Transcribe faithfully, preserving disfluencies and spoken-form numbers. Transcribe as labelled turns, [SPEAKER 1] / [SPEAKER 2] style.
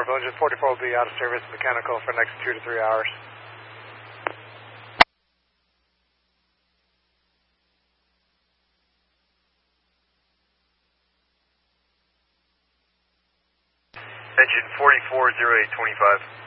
[SPEAKER 1] Orville, engine forty-four will be out of service mechanical for the next two to three hours.
[SPEAKER 2] Engine forty-four, zero eight twenty-five.